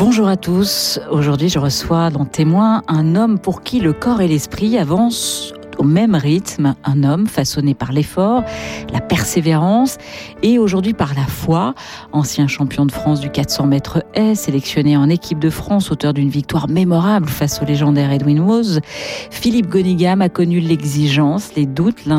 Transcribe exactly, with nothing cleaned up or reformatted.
Bonjour à tous. Aujourd'hui, je reçois dans Témoin un homme pour qui le corps et l'esprit avancent au même rythme. Un homme façonné par l'effort, la persévérance et aujourd'hui par la foi. Ancien champion de France du quatre cents mètres haies, sélectionné en équipe de France, auteur d'une victoire mémorable face au légendaire Edwin Woz, Philippe Gonigam a connu l'exigence, les doutes,